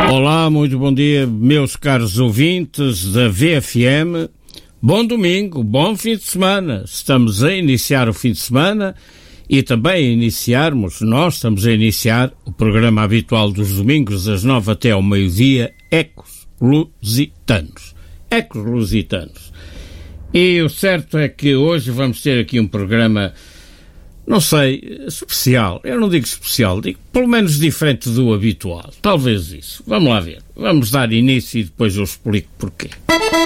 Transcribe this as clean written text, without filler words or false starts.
Olá, muito bom dia, meus caros ouvintes da VFM. Bom domingo, bom fim de semana. Estamos a iniciar o fim de semana e também nós estamos a iniciar o programa habitual dos domingos, das 9 até ao meio-dia, Ecos Lusitanos. Ecos Lusitanos. E o certo é que hoje vamos ter aqui um programa, não sei, especial. Eu não digo especial, digo pelo menos diferente do habitual. Talvez isso. Vamos lá ver. Vamos dar início e depois eu explico porquê.